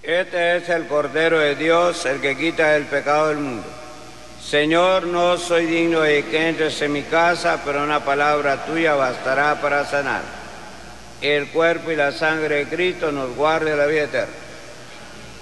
Este es el Cordero de Dios, el que quita el pecado del mundo. Señor, no soy digno de que entres en mi casa, pero una palabra tuya bastará para sanar. El cuerpo y la sangre de Cristo nos guarde la vida eterna.